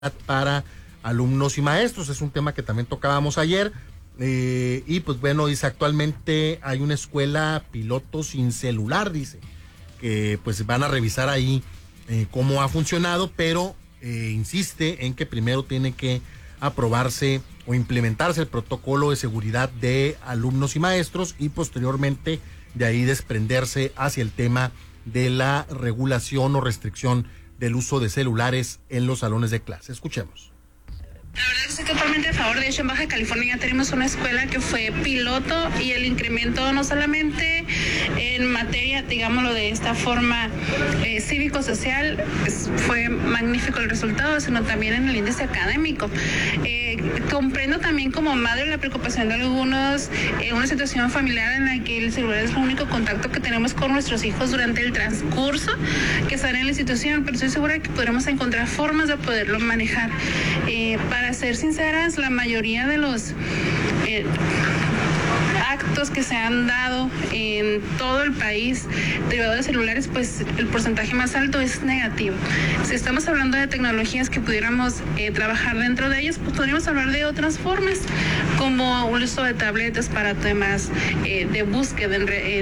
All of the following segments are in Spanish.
para alumnos y maestros. Es un tema que también tocábamos ayer. Y pues bueno, dice, actualmente hay una escuela piloto sin celular, dice, que pues van a revisar ahí cómo ha funcionado, pero insiste en que primero tiene que aprobarse o implementarse el protocolo de seguridad de alumnos y maestros y posteriormente de ahí desprenderse hacia el tema de la regulación o restricción del uso de celulares en los salones de clase. Escuchemos. La verdad es que estoy totalmente a favor. De hecho, en Baja California ya tenemos una escuela que fue piloto y el incremento no solamente en materia, digámoslo de esta forma, cívico-social, fue magnífico el resultado, sino también en el índice académico. Comprendo también como madre la preocupación de algunos en una situación familiar en la que el celular es el único contacto que tenemos con nuestros hijos durante el transcurso que están en la institución, pero estoy segura que podremos encontrar formas de poderlo manejar. Para ser sinceras, la mayoría de los actos que se han dado en todo el país derivados de celulares, pues el porcentaje más alto es negativo. Si estamos hablando de tecnologías que pudiéramos trabajar dentro de ellas, pues podríamos hablar de otras formas, como el uso de tabletas para temas de búsqueda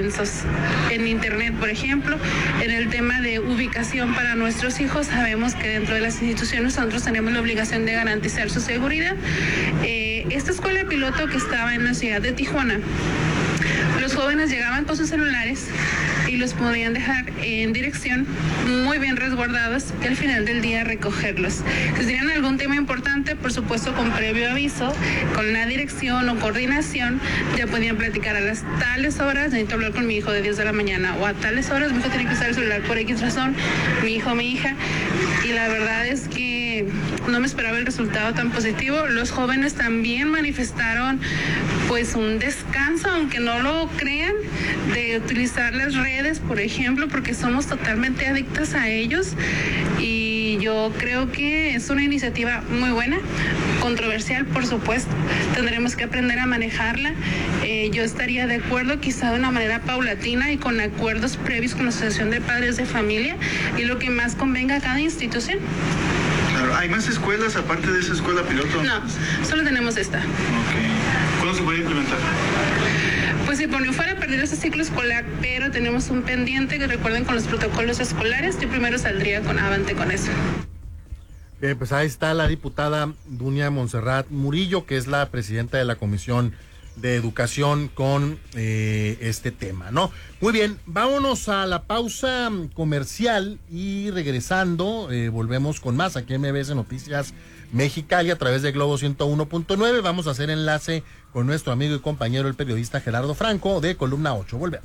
en internet, por ejemplo. En el tema de ubicación para nuestros hijos, sabemos que dentro de las instituciones nosotros tenemos la obligación de garantizar su seguridad. Esta escuela piloto que estaba en la ciudad de Tijuana, los jóvenes llegaban con sus celulares y los podían dejar en dirección muy bien resguardados y al final del día recogerlos. Si tenían algún tema importante, por supuesto con previo aviso, con la dirección o coordinación, ya podían platicar a las tales horas, necesito hablar con mi hijo de 10 de la mañana, o a tales horas mi hijo tiene que usar el celular por X razón, mi hijo, mi hija. Y la verdad es que no me esperaba el resultado tan positivo. Los jóvenes también manifestaron pues un descanso, aunque no lo crean, de utilizar las redes, por ejemplo, porque somos totalmente adictas a ellos, y yo creo que es una iniciativa muy buena, controversial, por supuesto, tendremos que aprender a manejarla. Yo estaría de acuerdo quizá de una manera paulatina y con acuerdos previos con la Asociación de Padres de Familia y lo que más convenga a cada institución. Claro, ¿hay más escuelas aparte de esa escuela piloto? No, solo tenemos esta. Ok. ¿Cuándo se puede implementar? Pues si por mí fuera a perder ese ciclo escolar, pero tenemos un pendiente que recuerden con los protocolos escolares, yo primero saldría avante con eso. Bien, pues ahí está la diputada Dunia Montserrat Murillo, que es la presidenta de la Comisión de Educación con este tema, ¿no? Muy bien, vámonos a la pausa comercial y regresando, volvemos con más aquí en MBS Noticias Mexicali a través de Globo 101.9. Vamos a hacer enlace con nuestro amigo y compañero el periodista Gerardo Franco de Columna 8. Volvemos.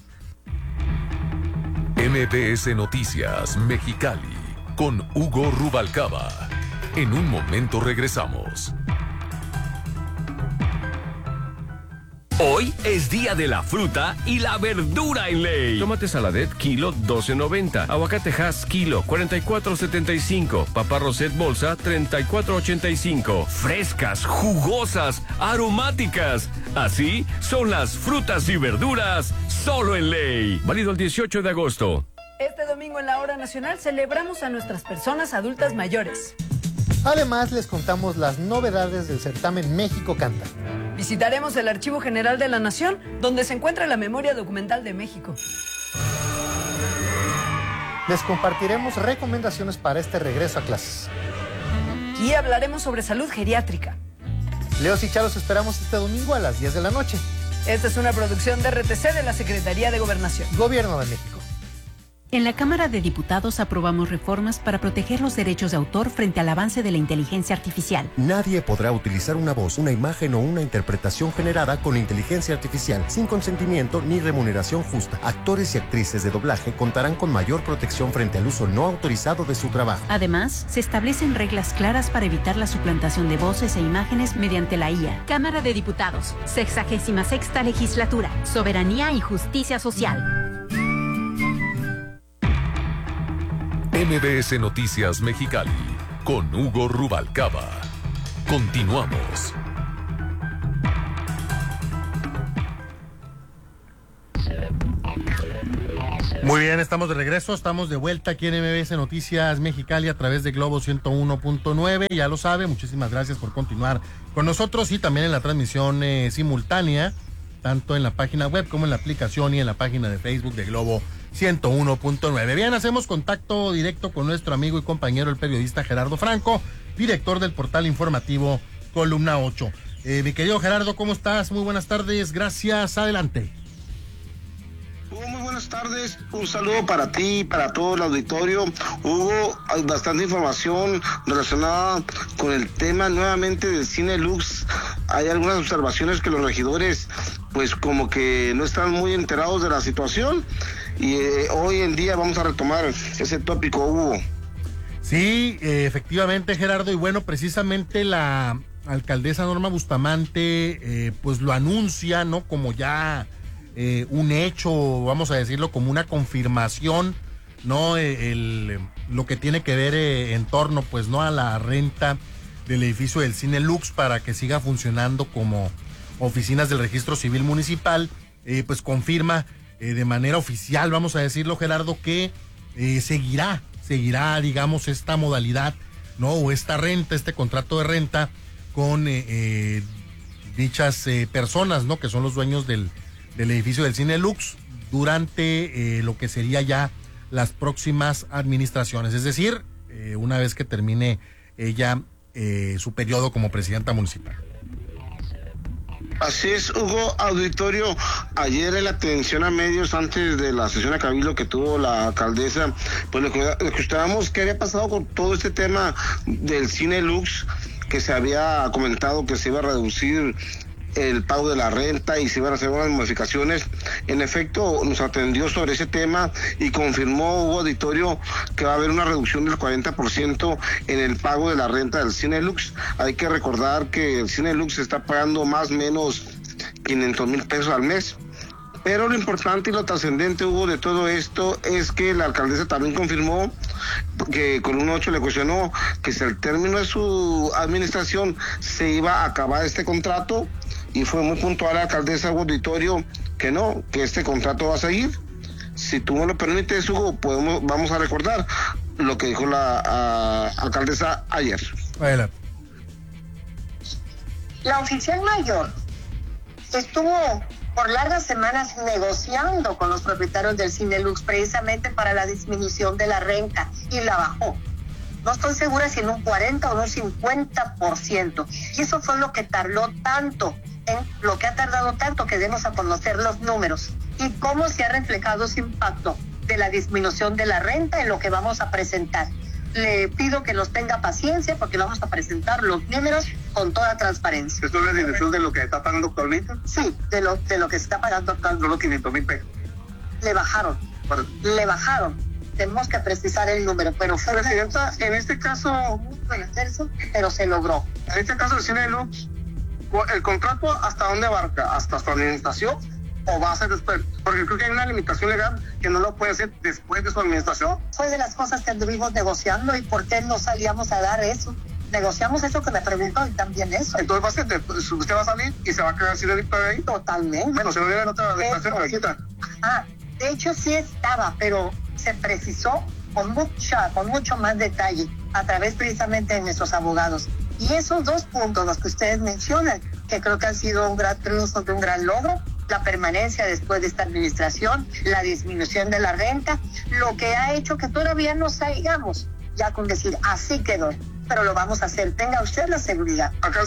MBS Noticias Mexicali con Hugo Rubalcaba. En un momento regresamos. Hoy es día de la fruta y la verdura en ley. Tomate saladet, kilo, $12.90. Aguacate Hass, kilo, $44.75. Papa Roset, bolsa, $34.85. Frescas, jugosas, aromáticas. Así son las frutas y verduras solo en ley. Válido el 18 de agosto. Este domingo en la Hora Nacional celebramos a nuestras personas adultas mayores. Además, les contamos las novedades del certamen México Canta. Visitaremos el Archivo General de la Nación, donde se encuentra la memoria documental de México. Les compartiremos recomendaciones para este regreso a clases. Y hablaremos sobre salud geriátrica. Leos y Charos esperamos este domingo a las 10 de la noche. Esta es una producción de RTC de la Secretaría de Gobernación. Gobierno de México. En la Cámara de Diputados aprobamos reformas para proteger los derechos de autor frente al avance de la inteligencia artificial. Nadie podrá utilizar una voz, una imagen o una interpretación generada con inteligencia artificial sin consentimiento ni remuneración justa. Actores y actrices de doblaje contarán con mayor protección frente al uso no autorizado de su trabajo. Además, se establecen reglas claras para evitar la suplantación de voces e imágenes mediante la IA. Cámara de Diputados, 66ª Legislatura, Soberanía y Justicia Social. MBS Noticias Mexicali con Hugo Rubalcaba. Continuamos. Muy bien, estamos de regreso, estamos de vuelta aquí en MBS Noticias Mexicali a través de Globo 101.9, ya lo sabe, muchísimas gracias por continuar con nosotros y también en la transmisión simultánea, tanto en la página web como en la aplicación y en la página de Facebook de Globo 101.9. Bien, hacemos contacto directo con nuestro amigo y compañero el periodista Gerardo Franco, director del portal informativo Columna 8. Mi querido Gerardo, ¿cómo estás? Muy buenas tardes, gracias, adelante. Muy buenas tardes, un saludo para ti y para todo el auditorio. Hubo bastante información relacionada con el tema nuevamente del Cine Lux. Hay algunas observaciones que los regidores pues como que no están muy enterados de la situación y hoy en día vamos a retomar ese tópico, Hugo. Sí, efectivamente, Gerardo, y bueno, precisamente la alcaldesa Norma Bustamante pues lo anuncia, ¿no? Como ya un hecho, vamos a decirlo, como una confirmación, ¿no? Lo que tiene que ver en torno, pues, ¿no? A la renta del edificio del Cine Lux para que siga funcionando como oficinas del Registro Civil Municipal, pues confirma de manera oficial, vamos a decirlo, Gerardo, que seguirá, digamos, esta modalidad, ¿no? O esta renta, este contrato de renta con dichas personas, ¿no? Que son los dueños del edificio del Cine Lux durante lo que sería ya las próximas administraciones, es decir, una vez que termine ella su periodo como presidenta municipal. Así es, Hugo, auditorio, ayer en la atención a medios antes de la sesión a cabildo que tuvo la alcaldesa, pues lo que estábamos, ¿qué había pasado con todo este tema del Cine Lux? Que se había comentado que se iba a reducir el pago de la renta y se iban a hacer unas modificaciones. En efecto, nos atendió sobre ese tema y confirmó, Hugo, auditorio, que va a haber una reducción del 40% en el pago de la renta del Cine Lux. Hay que recordar que el Cine Lux está pagando más o menos 500,000 pesos al mes. Pero lo importante y lo trascendente, Hugo, de todo esto es que la alcaldesa también confirmó que con un 8 le cuestionó que si al término de su administración se iba a acabar este contrato, y fue muy puntual la alcaldesa, auditorio, que no, que este contrato va a seguir. Si tú me lo permites, Hugo, vamos a recordar lo que dijo la alcaldesa ayer. Bueno. La oficial mayor estuvo por largas semanas negociando con los propietarios del Cine Lux precisamente para la disminución de la renta y la bajó. No estoy segura si en un 40 o en un 50%. Y eso fue lo que tardó tanto, lo que ha tardado tanto que demos a conocer los números y cómo se ha reflejado ese impacto de la disminución de la renta en lo que vamos a presentar. Le pido que nos tenga paciencia porque vamos a presentar los números con toda transparencia. ¿Esto es la disminución de lo que está pagando actualmente? Sí, de lo que se está pagando actualmente. No los 500,000 pesos. Le bajaron. Tenemos que precisar el número, pero fue Presidenta, en este caso, pero se logró. En este caso, el Cine Lux, ¿el contrato hasta dónde abarca? ¿Hasta su administración o va a ser después? Porque creo que hay una limitación legal que no lo puede hacer después de su administración. Fue de las cosas que anduvimos negociando y por qué no salíamos a dar eso. Negociamos eso que me preguntó y también eso. Entonces va a ser, usted va a salir y se va a quedar sin el de ahí. Totalmente. Bueno, se lo debe en otra administración o la quita. De hecho sí estaba, pero se precisó con mucho más detalle a través precisamente de nuestros abogados. Y esos dos puntos, los que ustedes mencionan, que creo que han sido un gran triunfo, un gran logro, la permanencia después de esta administración, la disminución de la renta, lo que ha hecho que todavía no salgamos ya con decir así quedó, pero lo vamos a hacer, tenga usted la seguridad. Acá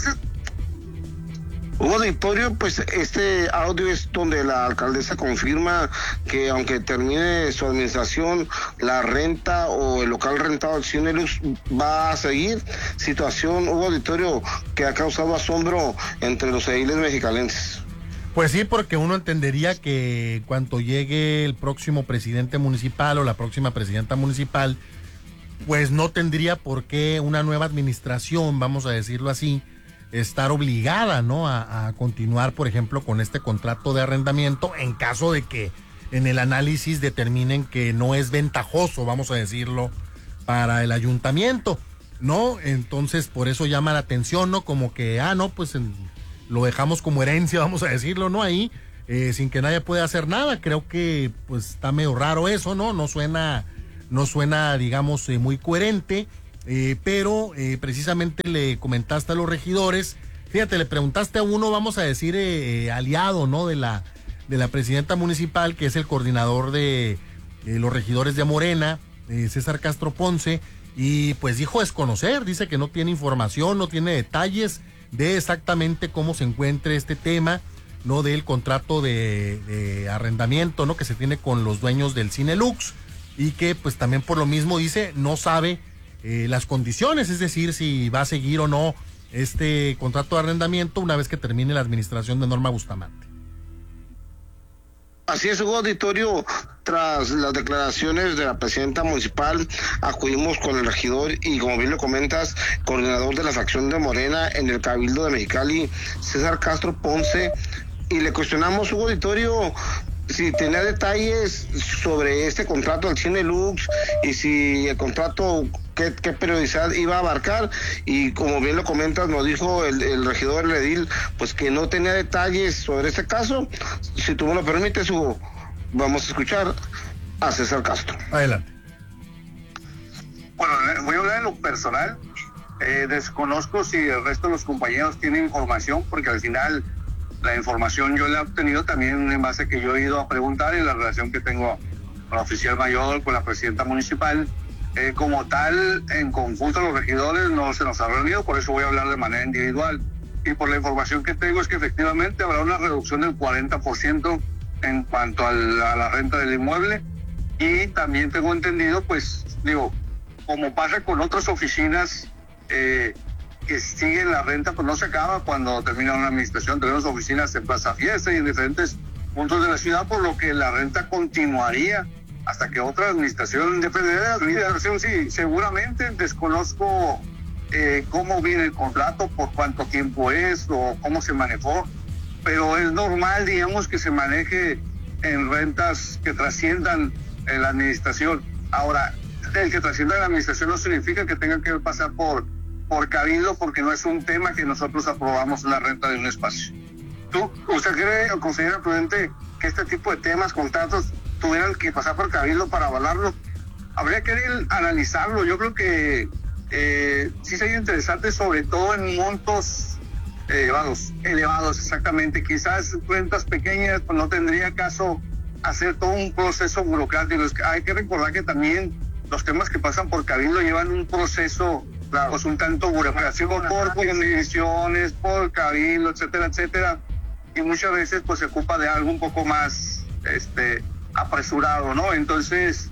Hugo, auditorio, pues este audio es donde la alcaldesa confirma que aunque termine su administración, la renta o el local rentado del Cine Lux va a seguir. Situación, Hugo, auditorio, que ha causado asombro entre los ediles mexicalenses. Pues sí, porque uno entendería que cuando llegue el próximo presidente municipal o la próxima presidenta municipal, pues no tendría por qué una nueva administración, vamos a decirlo así, estar obligada, ¿no? A continuar, por ejemplo, con este contrato de arrendamiento en caso de que en el análisis determinen que no es ventajoso, vamos a decirlo, para el ayuntamiento, ¿no? Entonces, por eso llama la atención, ¿no? Como que, no, pues lo dejamos como herencia, vamos a decirlo, ¿no? Ahí, sin que nadie pueda hacer nada. Creo que pues está medio raro eso, ¿no? No suena, digamos, muy coherente, pero precisamente le comentaste a los regidores, fíjate, le preguntaste a uno, vamos a decir, aliado, ¿no? De la presidenta municipal, que es el coordinador de los regidores de Morena, César Castro Ponce, y pues dijo desconocer, dice que no tiene información, no tiene detalles de exactamente cómo se encuentre este tema, ¿no? Del contrato de arrendamiento, ¿no? Que se tiene con los dueños del Cine Lux, y que pues también por lo mismo dice, no sabe las condiciones, es decir, si va a seguir o no este contrato de arrendamiento una vez que termine la administración de Norma Bustamante. Así es, Hugo Auditorio, tras las declaraciones de la presidenta municipal, acudimos con el regidor y, como bien lo comentas, coordinador de la fracción de Morena en el Cabildo de Mexicali, César Castro Ponce, y le cuestionamos, Hugo Auditorio, si tenía detalles sobre este contrato del Cine Lux y si el contrato qué periodicidad iba a abarcar, y como bien lo comentas, nos dijo el regidor, el edil, pues que no tenía detalles sobre este caso. Si tú me lo permites, Hugo, vamos a escuchar a César Castro. Adelante. Bueno, voy a hablar de lo personal. Desconozco si el resto de los compañeros tienen información, porque al final la información yo la he obtenido también en base a que yo he ido a preguntar, en la relación que tengo con la oficial mayor, con la presidenta municipal. Como tal, en conjunto los regidores no se nos ha reunido, por eso voy a hablar de manera individual. Y por la información que tengo es que efectivamente habrá una reducción del 40% en cuanto a la renta del inmueble. Y también tengo entendido, pues, digo, como pasa con otras oficinas que siguen la renta, pues no se acaba cuando termina una administración. Tenemos oficinas en Plaza Fiesta y en diferentes puntos de la ciudad, por lo que la renta continuaría hasta que otra administración dependerá de la administración. Sí, seguramente desconozco cómo viene el contrato, por cuánto tiempo es o cómo se manejó, pero es normal, digamos, que se maneje en rentas que trasciendan la administración. Ahora, el que trascienda la administración no significa que tenga que pasar por cabildo, porque no es un tema que nosotros aprobamos la renta de un espacio. ¿Usted cree o considera prudente que este tipo de temas, contratos, tuvieran que pasar por cabildo para avalarlo? Habría que analizarlo. Yo creo que sí sería interesante, sobre todo en montos elevados, exactamente. Quizás rentas pequeñas, pues no tendría caso hacer todo un proceso burocrático. Hay que recordar que también los temas que pasan por cabildo llevan un proceso, pues un tanto burocrático, por condiciones, por cabildo, etcétera, etcétera. Y muchas veces pues se ocupa de algo un poco más apresurado, ¿no? Entonces,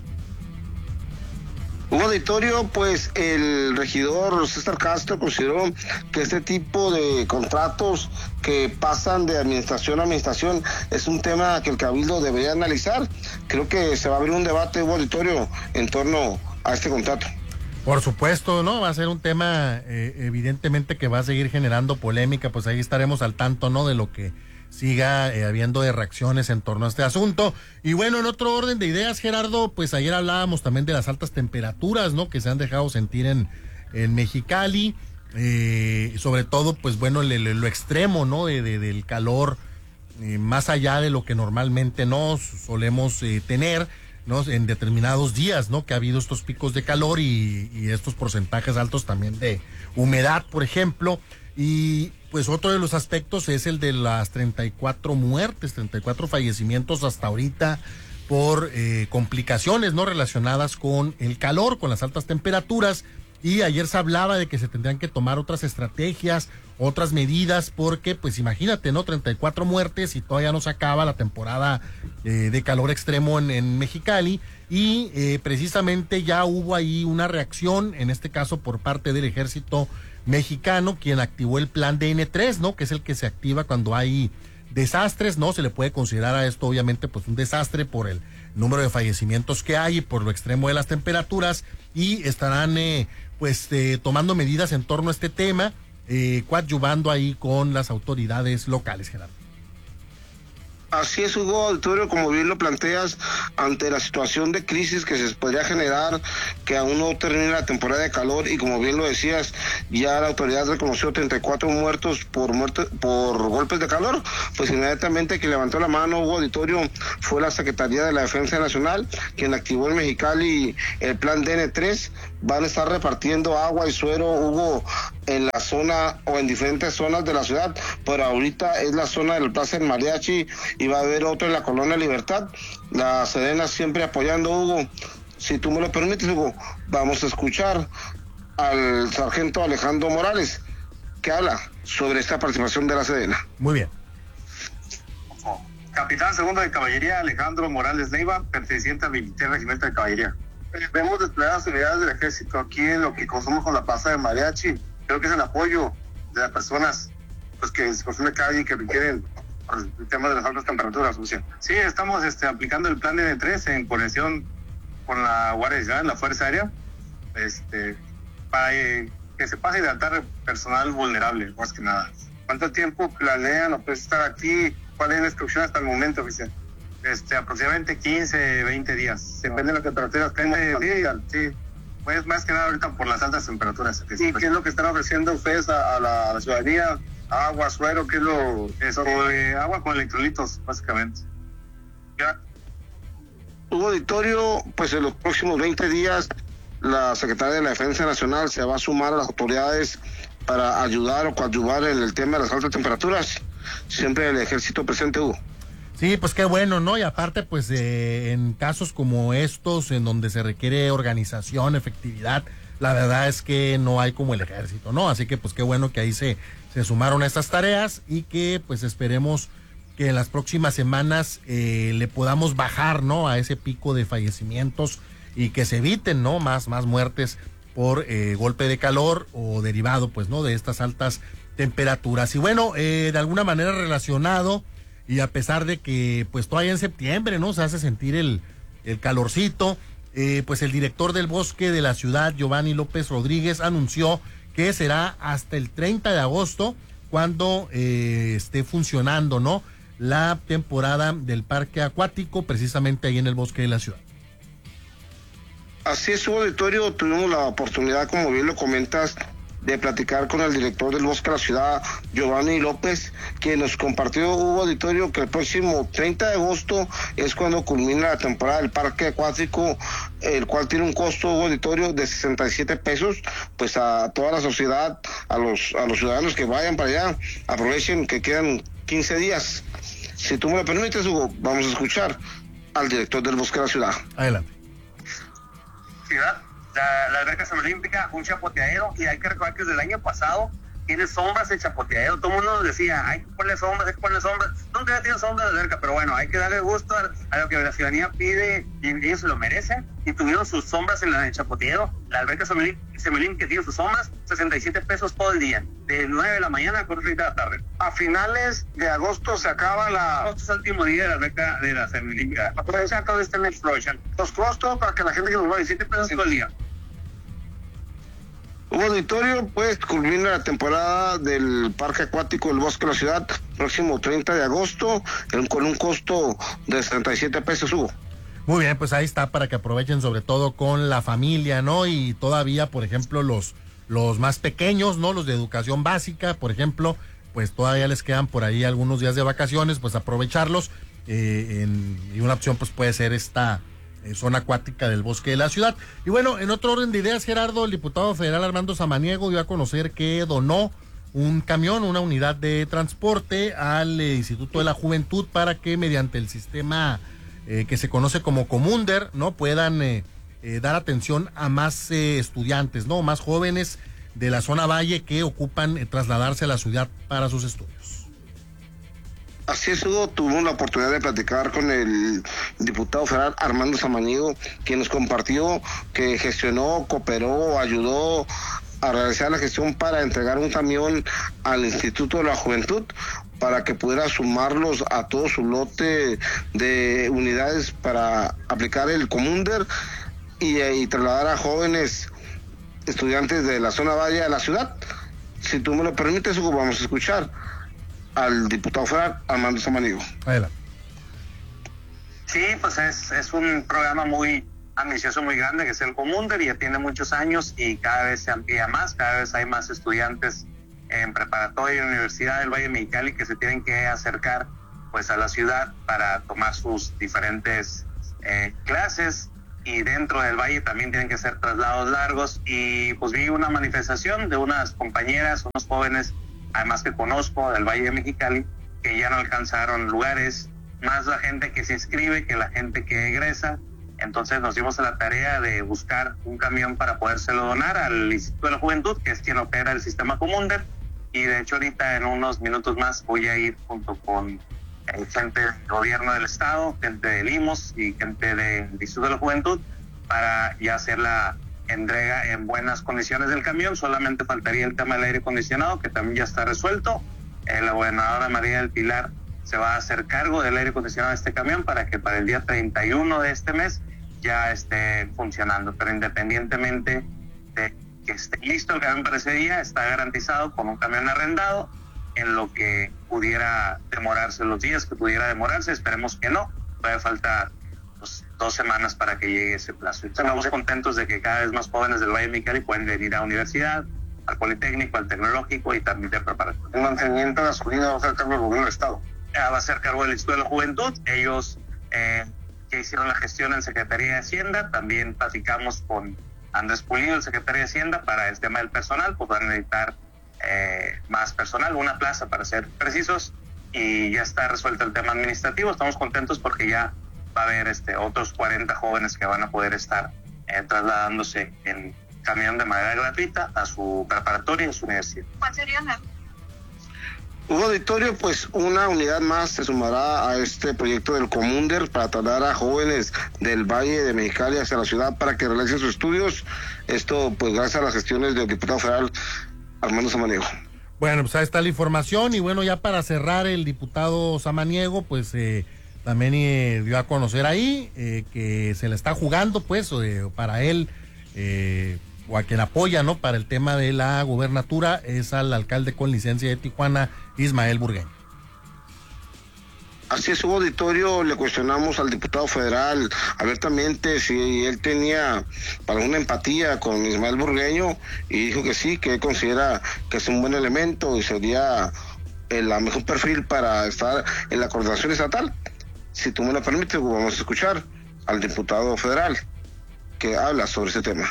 Hugo Auditorio, pues el regidor César Castro consideró que este tipo de contratos que pasan de administración a administración es un tema que el Cabildo debería analizar. Creo que se va a abrir un debate, Hugo Auditorio, en torno a este contrato. Por supuesto, ¿no? Va a ser un tema evidentemente que va a seguir generando polémica, pues ahí estaremos al tanto, ¿no? De lo que siga habiendo de reacciones en torno a este asunto. Y bueno, en otro orden de ideas, Gerardo, pues ayer hablábamos también de las altas temperaturas, ¿no? Que se han dejado sentir en Mexicali, sobre todo, pues bueno, lo extremo, ¿no? Del calor, más allá de lo que normalmente no solemos tener, ¿no? En determinados días, ¿no? Que ha habido estos picos de calor y estos porcentajes altos también de humedad, por ejemplo. Y pues otro de los aspectos es el de las 34 muertes, 34 fallecimientos hasta ahorita por complicaciones, ¿no? Relacionadas con el calor, con las altas temperaturas. Y ayer se hablaba de que se tendrían que tomar otras estrategias, otras medidas, porque pues imagínate, ¿no? 34 muertes y todavía no se acaba la temporada de calor extremo en Mexicali. Y precisamente ya hubo ahí una reacción, en este caso por parte del ejército mexicano, quien activó el plan DN3, ¿no? Que es el que se activa cuando hay desastres, ¿no? Se le puede considerar a esto obviamente pues un desastre por el número de fallecimientos que hay y por lo extremo de las temperaturas, y estarán tomando medidas en torno a este tema, coadyuvando ahí con las autoridades locales, Gerardo. Así es, Hugo Auditorio, como bien lo planteas, ante la situación de crisis que se podría generar, que aún no termina la temporada de calor, y como bien lo decías, ya la autoridad reconoció 34 muertos por golpes de calor, pues inmediatamente quien levantó la mano, Hugo Auditorio, fue la Secretaría de la Defensa Nacional, quien activó en Mexicali el plan DN3. Van a estar repartiendo agua y suero, Hugo, en la zona o en diferentes zonas de la ciudad, pero ahorita es la zona del Plaza del Mariachi y va a haber otro en la Colonia Libertad. La Sedena siempre apoyando, Hugo. Si tú me lo permites, Hugo, vamos a escuchar al sargento Alejandro Morales, que habla sobre esta participación de la Sedena. Muy bien. Capitán segundo de Caballería Alejandro Morales Leiva, perteneciente al 23 Regimiento de Caballería. Vemos desplegadas unidades del ejército aquí en lo que consumimos con la Plaza de Mariachi. Creo que es el apoyo de las personas pues que se consume calle y que requieren el tema de las altas temperaturas. Sí, estamos aplicando el plan N3 en conexión con la Guardia Nacional, la Fuerza Aérea, para que se pase a hidratar personal vulnerable, más que nada. ¿Cuánto tiempo planean o puede estar aquí? ¿Cuál es la instrucción hasta el momento, oficial? Aproximadamente 15, 20 días. Depende de la temperatura. Sí. Pues más que nada ahorita por las altas temperaturas. ¿Y qué es lo que están ofreciendo ustedes a la ciudadanía? Agua, suero, ¿qué es lo...? Agua con electrolitos, básicamente. ¿Ya? Hugo Auditorio, pues en los próximos 20 días la Secretaría de la Defensa Nacional se va a sumar a las autoridades para ayudar o coadyuvar en el tema de las altas temperaturas. Siempre el ejército presente, Hugo. Sí, pues qué bueno, ¿no? Y aparte, pues en casos como estos, en donde se requiere organización, efectividad, la verdad es que no hay como el ejército, ¿no? Así que pues qué bueno que ahí se sumaron a estas tareas y que pues esperemos que en las próximas semanas le podamos bajar, ¿no? A ese pico de fallecimientos y que se eviten, ¿no? Más muertes por golpe de calor o derivado, pues, ¿no? De estas altas temperaturas. Y bueno, de alguna manera relacionado, y a pesar de que pues todavía en septiembre, ¿no? Se hace sentir el calorcito, pues el director del bosque de la ciudad, Giovanni López Rodríguez, anunció que será hasta el 30 de agosto cuando esté funcionando, ¿no? La temporada del parque acuático, precisamente ahí en el bosque de la ciudad. Así es, Hugo Auditorio, tuvimos la oportunidad, como bien lo comentas, de platicar con el director del bosque de la ciudad, Giovanni López, quien nos compartió, Hugo Auditorio, que el próximo 30 de agosto es cuando culmina la temporada del parque acuático, el cual tiene un costo, Hugo Auditorio, de 67 pesos, pues a toda la sociedad, a los ciudadanos que vayan para allá, aprovechen que quedan 15 días. Si tú me lo permites, Hugo, vamos a escuchar al director del bosque de la ciudad. Adelante. Ciudad. La alberca semiolímpica, un chapoteadero, y hay que recordar que desde el año pasado tiene sombras el chapoteadero. Todo el mundo nos decía, hay que ponerle sombras, nunca había tenido sombras de alberca, pero bueno, hay que darle gusto a lo que la ciudadanía pide y ellos se lo merecen, y tuvieron sus sombras en el chapoteadero. La alberca semiolímpica tiene sus sombras, 67 pesos todo el día, de 9 de la mañana a 4:30 de la tarde. A finales de agosto se acaba agosto es el último día de la alberca de la semiolímpica. Aprovecha todo este explosion. Los costos para que la gente que nos va a 17 pesos todo el día. Hugo Auditorio, pues culmina la temporada del parque acuático del bosque de la ciudad, próximo 30 de agosto, con un costo de 67 pesos, Hugo. Muy bien, pues ahí está, para que aprovechen sobre todo con la familia, ¿no? Y todavía, por ejemplo, los más pequeños, ¿no? Los de educación básica, por ejemplo, pues todavía les quedan por ahí algunos días de vacaciones, pues aprovecharlos, y una opción pues puede ser esta zona acuática del bosque de la ciudad. Y bueno, en otro orden de ideas, Gerardo, el diputado federal Armando Samaniego dio a conocer que donó un camión, una unidad de transporte al Instituto de la Juventud para que mediante el sistema que se conoce como Comunder, ¿no? Puedan dar atención a más estudiantes, ¿no? Más jóvenes de la zona Valle que ocupan trasladarse a la ciudad para sus estudios. Así es, Hugo, tuvimos la oportunidad de platicar con el diputado federal Armando Samaniego, quien nos compartió que gestionó, cooperó, ayudó a realizar la gestión para entregar un camión al Instituto de la Juventud para que pudiera sumarlos a todo su lote de unidades para aplicar el Comunder y trasladar a jóvenes estudiantes de la zona Valle a la ciudad. Si tú me lo permites, Hugo, vamos a escuchar al diputado federal Armando Samaniego. Adelante. Sí, pues es un programa muy ambicioso, muy grande, que es el Comunder, y ya tiene muchos años y cada vez se amplía más, cada vez hay más estudiantes en preparatoria y universidad del Valle de Mexicali que se tienen que acercar pues a la ciudad para tomar sus diferentes clases, y dentro del valle también tienen que hacer traslados largos. Y pues vi una manifestación de unas compañeras, unos jóvenes, además que conozco del Valle de Mexicali, que ya no alcanzaron lugares, más la gente que se inscribe que la gente que egresa. Entonces nos dimos a la tarea de buscar un camión para podérselo donar al Instituto de la Juventud, que es quien opera el sistema Comunder, y de hecho ahorita en unos minutos más voy a ir junto con gente del gobierno del estado, gente del IMOS y gente del Instituto de la Juventud para ya hacer la entrega en buenas condiciones del camión. Solamente faltaría el tema del aire acondicionado, que también ya está resuelto. La gobernadora María del Pilar se va a hacer cargo del aire acondicionado de este camión para que para el día 31 de este mes ya esté funcionando, pero independientemente de que esté listo el camión para ese día, está garantizado con un camión arrendado. En lo que pudiera demorarse, los días que pudiera demorarse, esperemos que no, todavía falta pues, 2 semanas para que llegue ese plazo. Estamos contentos de que cada vez más jóvenes del Valle de Mexicali pueden venir a la universidad, al Politécnico, al Tecnológico y también de preparatoria. El mantenimiento de gasolina va a ser cargo del gobierno del estado. Va a ser cargo del Instituto de la Juventud. Ellos que hicieron la gestión en Secretaría de Hacienda, también platicamos con Andrés Pulido, el secretario de Hacienda, para el tema del personal, pues van a necesitar más personal, una plaza para ser precisos, y ya está resuelto el tema administrativo. Estamos contentos porque ya va a haber otros 40 jóvenes que van a poder estar trasladándose en camión de manera gratuita a su preparatoria y a su universidad. ¿Cuál sería la? Hugo Auditorio, pues una unidad más se sumará a este proyecto del Comunder para trasladar a jóvenes del Valle de Mexicali hacia la ciudad para que realicen sus estudios. Esto pues gracias a las gestiones del diputado federal Armando Samaniego. Bueno, pues ahí está la información. Y bueno, ya para cerrar, el diputado Samaniego pues también dio a conocer ahí que se le está jugando pues para él o a quien apoya, ¿no?, para el tema de la gubernatura, es al alcalde con licencia de Tijuana, Ismael Burgueño. Así es, Hugo Auditorio, le cuestionamos al diputado federal abiertamente si él tenía alguna empatía con Ismael Burgueño, y dijo que sí, que él considera que es un buen elemento y sería el mejor perfil para estar en la coordinación estatal. Si tú me lo permites, vamos a escuchar al diputado federal que habla sobre ese tema.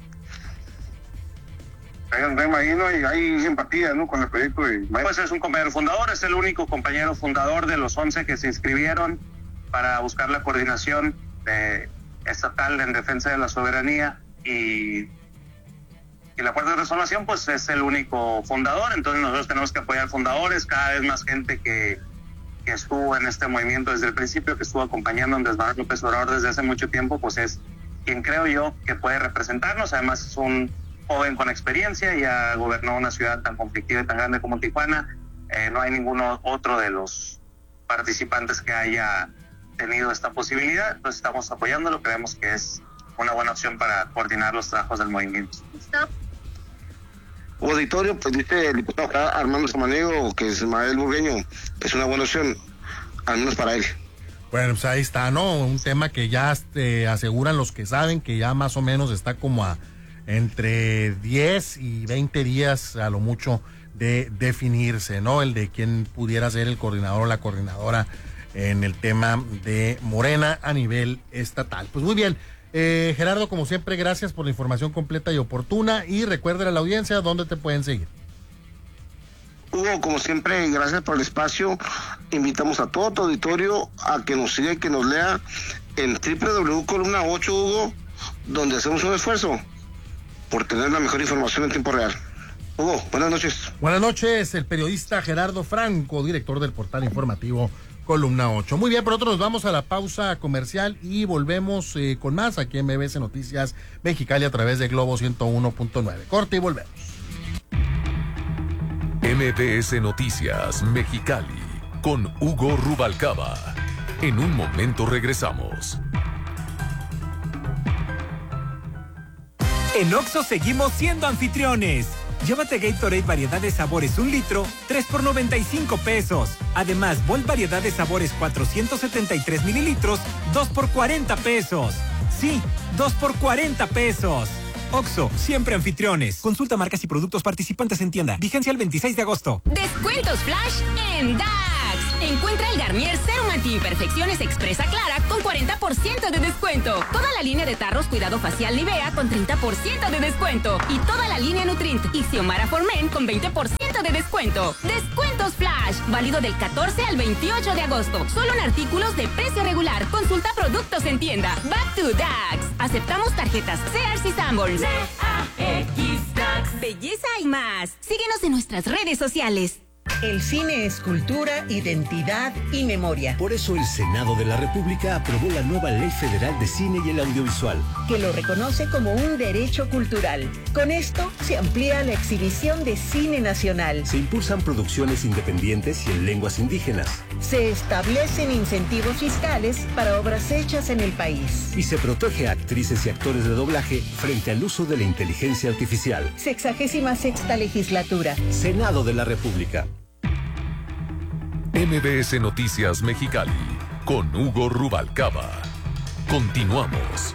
Me imagino, y hay empatía, ¿no?, con el proyecto de Ismael. Pues es un compañero fundador, es el único compañero fundador de los 11 que se inscribieron para buscar la coordinación estatal en defensa de la soberanía, y la Fuerza de Transformación pues es el único fundador. Entonces nosotros tenemos que apoyar fundadores, cada vez más gente que estuvo en este movimiento desde el principio, que estuvo acompañando a Andrés Manuel López Obrador desde hace mucho tiempo, pues es quien creo yo que puede representarnos. Además es un joven con experiencia, ya gobernó una ciudad tan conflictiva y tan grande como Tijuana. No hay ninguno otro de los participantes que haya tenido esta posibilidad, entonces estamos apoyándolo, creemos que es una buena opción para coordinar los trabajos del movimiento. Auditorio, pues dice el diputado Armando Samaniego que Ismael Burgueño es una buena opción, al menos para él. Bueno, pues ahí está, ¿no? Un tema que ya aseguran los que saben que ya más o menos está como a entre 10 y 20 días a lo mucho de definirse, ¿no? El de quién pudiera ser el coordinador o la coordinadora en el tema de Morena a nivel estatal. Pues muy bien, Gerardo, como siempre, gracias por la información completa y oportuna, y recuerda a la audiencia dónde te pueden seguir. Hugo, como siempre, gracias por el espacio. Invitamos a todo tu auditorio a que nos siga y que nos lea en www.columna 8, Hugo, donde hacemos un esfuerzo por tener la mejor información en tiempo real. Hugo, buenas noches. Buenas noches, el periodista Gerardo Franco, director del portal informativo Columna 8. Muy bien, por otro nos vamos a la pausa comercial y volvemos con más aquí en MBS Noticias Mexicali a través de Globo 101.9. Corte y volvemos. MBS Noticias Mexicali con Hugo Rubalcaba. En un momento regresamos. En Oxxo seguimos siendo anfitriones. Llévate Gatorade variedad de sabores 1 litro, 3 por 95 pesos. Además, Volt variedad de sabores 473 mililitros, 2 por 40 pesos. Sí, 2 por 40 pesos. Oxxo, siempre anfitriones. Consulta marcas y productos participantes en tienda. Vigencia el 26 de agosto. Descuentos flash en DAX. Encuentra el Garnier Serum Anti-Imperfecciones Expresa Clara con 40% de descuento. Toda la línea de tarros Cuidado Facial Nivea con 30% de descuento. Y toda la línea Nutrint y Xiomara Formen con 20% de descuento. Descuentos flash. Válido del 14 al 28 de agosto. Solo en artículos de precio regular. Consulta productos en tienda. Back to DAX. Aceptamos tarjetas Sears y Sanborns. DAX. Belleza y más. Síguenos en nuestras redes sociales. El cine es cultura, identidad y memoria. Por eso el Senado de la República aprobó la nueva Ley Federal de Cine y el Audiovisual, que lo reconoce como un derecho cultural. Con esto se amplía la exhibición de cine nacional. Se impulsan producciones independientes y en lenguas indígenas. Se establecen incentivos fiscales para obras hechas en el país. Y se protege a actrices y actores de doblaje frente al uso de la inteligencia artificial. 66ª legislatura. Senado de la República. MBS Noticias Mexicali, con Hugo Rubalcaba. Continuamos.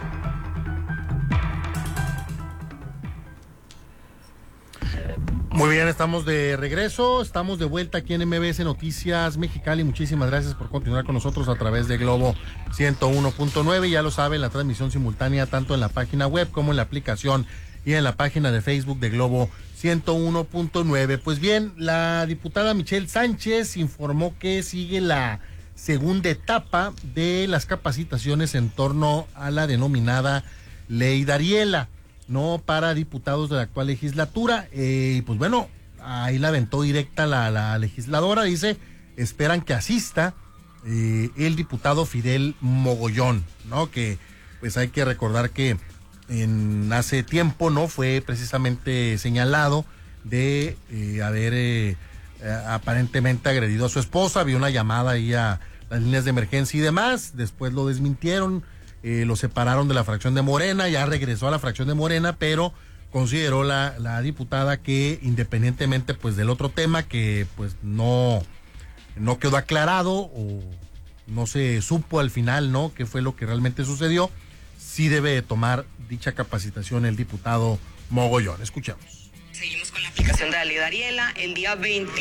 Muy bien, estamos de regreso, estamos de vuelta aquí en MBS Noticias Mexicali. Muchísimas gracias por continuar con nosotros a través de Globo 101.9. Ya lo saben, la transmisión simultánea tanto en la página web como en la aplicación y en la página de Facebook de Globo 101.9. Pues bien, la diputada Michelle Sánchez informó que sigue la segunda etapa de las capacitaciones en torno a la denominada Ley Dariela, no para diputados de la actual legislatura. Pues bueno, ahí la aventó directa la legisladora. Dice, esperan que asista el diputado Fidel Mogollón, ¿no? Que pues hay que recordar que hace tiempo, ¿no? Fue precisamente señalado de haber aparentemente agredido a su esposa. Había una llamada ahí a las líneas de emergencia y demás. Después lo desmintieron, lo separaron de la fracción de Morena, ya regresó a la fracción de Morena, pero consideró la diputada que independientemente pues del otro tema que pues no quedó aclarado o no se supo al final, ¿no? Qué fue lo que realmente sucedió. Sí debe tomar dicha capacitación el diputado Mogollón. Escuchamos. Seguimos con la aplicación de la Ley Dariela. El día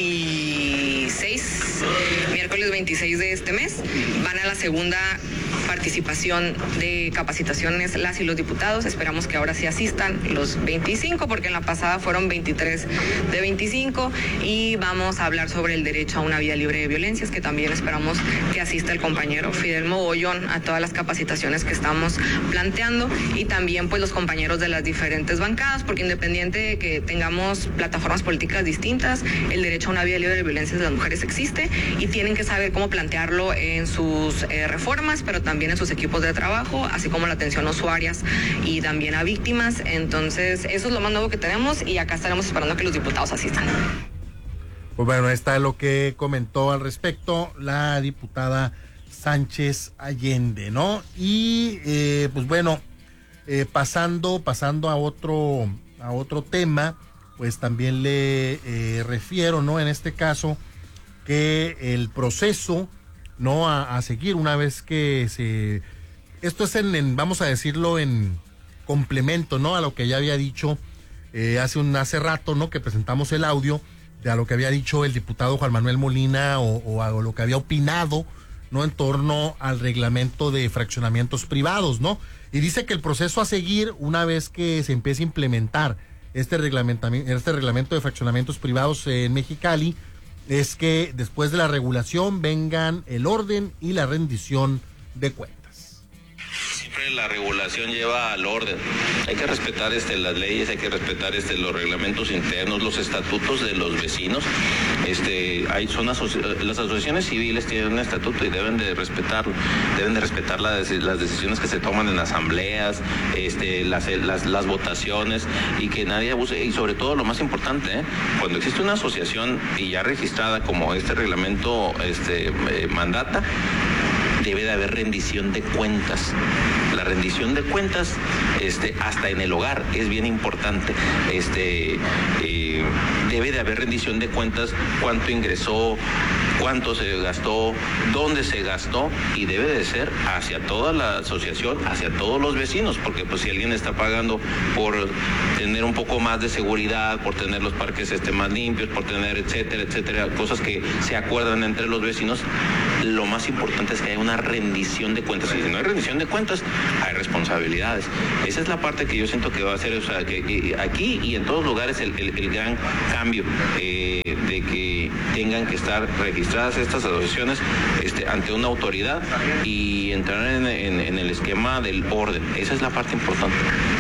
26, miércoles 26 de este mes, van a la segunda participación de capacitaciones las y los diputados. Esperamos que ahora sí asistan los 25, porque en la pasada fueron 23 de 25, y vamos a hablar sobre el derecho a una vida libre de violencias, que también esperamos que asista el compañero Fidel Mogollón a todas las capacitaciones que estamos planteando, y también pues los compañeros de las diferentes bancadas, porque independiente de que tengamos plataformas políticas distintas, el derecho a una vida libre de violencias de las mujeres existe y tienen que saber cómo plantearlo en sus reformas, pero también en sus equipos de trabajo, así como la atención a usuarias y también a víctimas. Entonces, eso es lo más nuevo que tenemos y acá estaremos esperando que los diputados asistan. Pues bueno, está lo que comentó al respecto la diputada Sánchez Allende, ¿no? Y pues bueno, pasando a otro tema, pues también le refiero, ¿no? En este caso, que el proceso, ¿no? A seguir una vez que esto es vamos a decirlo, en complemento, ¿no? A lo que ya había dicho hace rato, ¿no? Que presentamos el audio de a lo que había dicho el diputado Juan Manuel Molina o a lo que había opinado, ¿no? En torno al reglamento de fraccionamientos privados, ¿no? Y dice que el proceso a seguir una vez que se empiece a implementar este reglamento de fraccionamientos privados en Mexicali es que después de la regulación vengan el orden y la rendición de cuentas. Siempre la regulación lleva al orden. Hay que respetar las leyes, hay que respetar los reglamentos internos, los estatutos de los vecinos. Las asociaciones civiles tienen un estatuto y deben de respetarlo. Deben de respetar las decisiones que se toman en asambleas, las votaciones, y que nadie abuse. Y sobre todo, lo más importante, cuando existe una asociación y ya registrada como este reglamento mandata, debe de haber rendición de cuentas. La rendición de cuentas, hasta en el hogar, es bien importante. debe de haber rendición de cuentas, cuánto ingresó, cuánto se gastó, dónde se gastó, y debe de ser hacia toda la asociación, hacia todos los vecinos, porque pues si alguien está pagando por tener un poco más de seguridad, por tener los parques más limpios, por tener etcétera, etcétera, cosas que se acuerdan entre los vecinos, lo más importante es que haya una rendición de cuentas, y si no hay rendición de cuentas, hay responsabilidades. Esa es la parte que yo siento que va a ser, o sea, que aquí y en todos lugares el gran cambio de que tengan que estar registradas estas asociaciones ante una autoridad y entrar en el esquema del orden. Esa es la parte importante.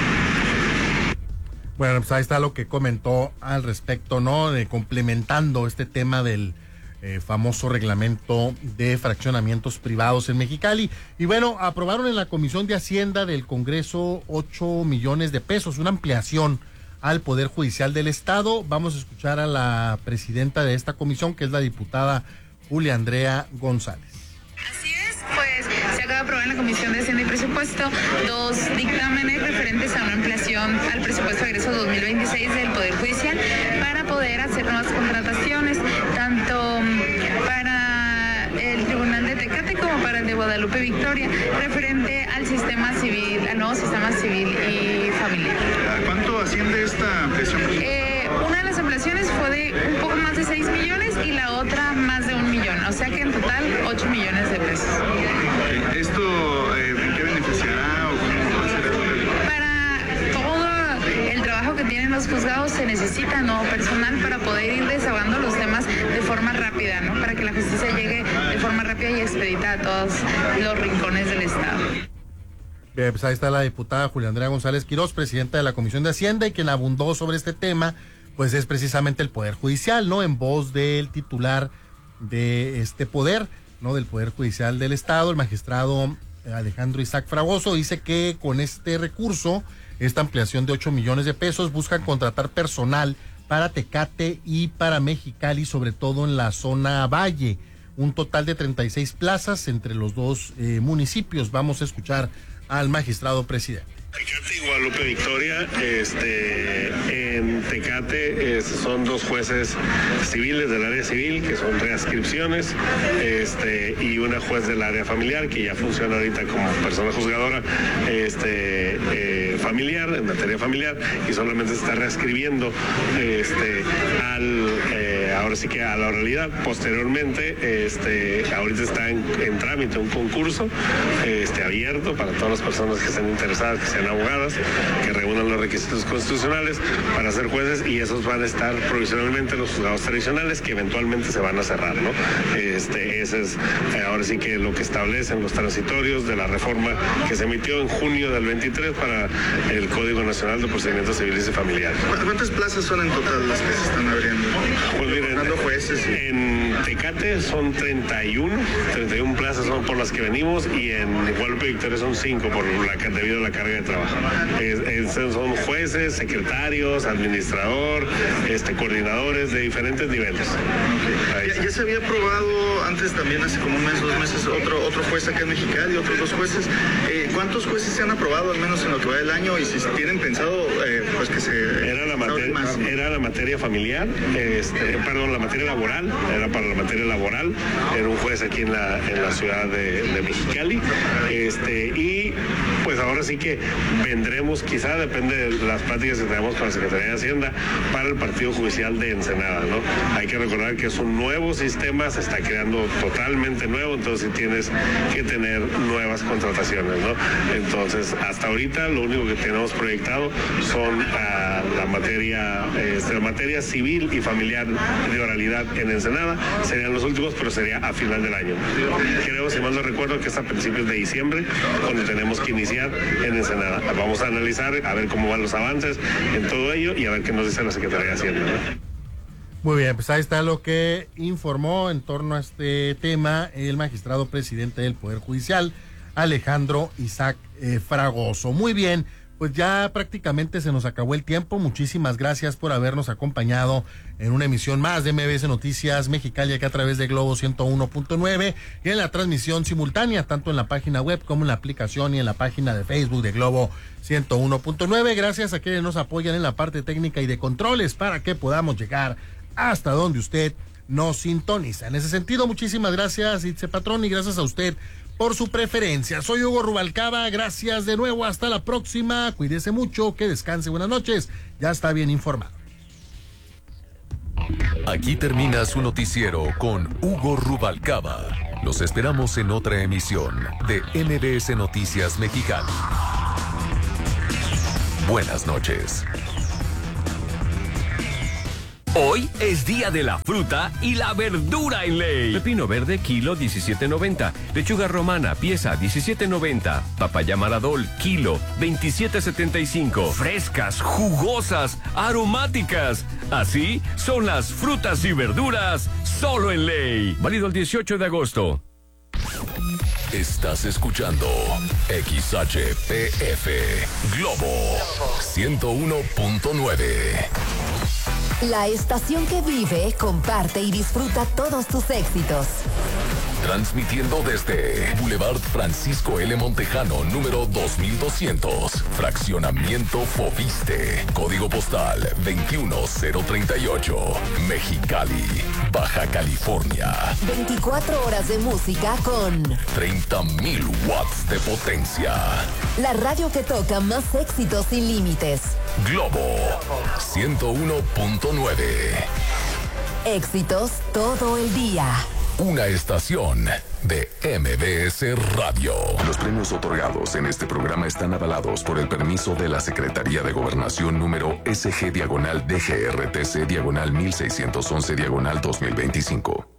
Bueno, pues ahí está lo que comentó al respecto, ¿no? De complementando este tema del famoso reglamento de fraccionamientos privados en Mexicali. Y bueno, aprobaron en la Comisión de Hacienda del Congreso 8 millones de pesos, una ampliación al Poder Judicial del Estado. Vamos a escuchar a la presidenta de esta comisión, que es la diputada Julia Andrea González. Así es, pues se acaba de aprobar en la Comisión de Hacienda y Presupuesto 2 dictámenes referentes a una ampliación al presupuesto de egreso 2026 del Poder Judicial para poder hacer nuevas contrataciones, tanto para el Tribunal de Tecate como para el de Guadalupe Victoria, referente al sistema civil, al nuevo sistema civil y familiar. ¿Cuánto asciende esta ampliación? Una de las ampliaciones fue de un poco más de 6 millones y la otra más de 1 millón, o sea que en total 8 millones de pesos. ¿Esto en qué beneficiará o cómo va a ser eso? Para todo el trabajo que tienen los juzgados se necesita nuevo personal para poder ir desahogando los temas de forma rápida, ¿no? Para que la justicia llegue de forma rápida y expedita a todos los rincones del Estado. Bien, pues ahí está la diputada Julia Andrea González Quirós, presidenta de la Comisión de Hacienda, y quien abundó sobre este tema, pues es precisamente el Poder Judicial, ¿no? En voz del titular de este poder, ¿no? Del Poder Judicial del Estado, el magistrado Alejandro Isaac Fragoso, dice que con este recurso, esta ampliación de 8 millones de pesos, buscan contratar personal para Tecate y para Mexicali, sobre todo en la zona Valle, un total de 36 plazas entre los dos municipios. Vamos a escuchar al magistrado presidente. Tecate y Guadalupe Victoria, en Tecate son 2 jueces civiles del área civil, que son readscripciones, y una juez del área familiar, que ya funciona ahorita como persona juzgadora familiar, en materia familiar, y solamente se está reescribiendo ahora sí que a la oralidad. Posteriormente, ahorita está en trámite un concurso abierto para todas las personas que estén interesadas, que sean abogadas, que reúnan los requisitos constitucionales para ser jueces, y esos van a estar provisionalmente en los juzgados tradicionales, que eventualmente se van a cerrar, ¿no? Ese es ahora sí que lo que establecen los transitorios de la reforma que se emitió en junio del 23 para el Código Nacional de Procedimientos Civiles y Familiares. ¿Cuántas plazas son en total las que se están abriendo? Pues miren, jueces, en Tecate son 31 plazas son por las que venimos, y en Guadalupe Victoria son 5 debido a la carga de trabajo. Son jueces, secretarios, administrador, coordinadores de diferentes niveles. Ya se había aprobado antes también, hace como un mes, 2 meses, otro juez acá en Mexicali, otros 2 jueces. ¿Cuántos jueces se han aprobado al menos en lo que va del año, y si tienen pensado pues que se... Era la materia familiar, la materia laboral, era para la materia laboral, era un juez aquí en la ciudad de Mexicali, y pues ahora sí que vendremos, quizá depende de las pláticas que tenemos con la Secretaría de Hacienda, para el Partido Judicial de Ensenada, ¿no? Hay que recordar que es un nuevo sistema, se está creando totalmente nuevo, entonces tienes que tener nuevas contrataciones, ¿no? Entonces, hasta ahorita lo único que tenemos proyectado son la materia civil y familiar de oralidad en Ensenada, serían los últimos, pero sería a final del año. Creo, si mal no recuerdo, que es a principios de diciembre cuando tenemos que iniciar en Ensenada. Vamos a analizar, a ver cómo van los avances en todo ello y a ver qué nos dice la Secretaría de Hacienda, ¿no? Muy bien, pues ahí está lo que informó en torno a este tema el magistrado presidente del Poder Judicial, Alejandro Isaac Fragoso. Muy bien, pues pues ya prácticamente se nos acabó el tiempo. Muchísimas gracias por habernos acompañado en una emisión más de MBS Noticias Mexicali, acá a través de Globo 101.9 y en la transmisión simultánea, tanto en la página web como en la aplicación y en la página de Facebook de Globo 101.9. Gracias a quienes nos apoyan en la parte técnica y de controles para que podamos llegar hasta donde usted nos sintoniza. En ese sentido, muchísimas gracias, Itze Patrón, y gracias a usted por su preferencia. Soy Hugo Rubalcaba, gracias de nuevo, hasta la próxima, cuídese mucho, que descanse, buenas noches, ya está bien informado. Aquí termina su noticiero con Hugo Rubalcaba. Los esperamos en otra emisión de MBS Noticias Mexicali. Buenas noches. Hoy es día de la fruta y la verdura en Ley. Pepino verde, kilo 17.90. Lechuga romana, pieza 17.90. Papaya maradol, kilo 27.75. Frescas, jugosas, aromáticas. Así son las frutas y verduras solo en Ley. Válido el 18 de agosto. Estás escuchando XHPF Globo 101.9. La estación que vive, comparte y disfruta todos tus éxitos. Transmitiendo desde Boulevard Francisco L. Montejano, número 2200, Fraccionamiento Foviste, Código Postal 21038, Mexicali, Baja California. 24 horas de música con 30,000 watts de potencia. La radio que toca más éxitos sin límites. Globo 101.9. Éxitos todo el día. Una estación de MBS Radio. Los premios otorgados en este programa están avalados por el permiso de la Secretaría de Gobernación número SG/DGRTC/1611/2025.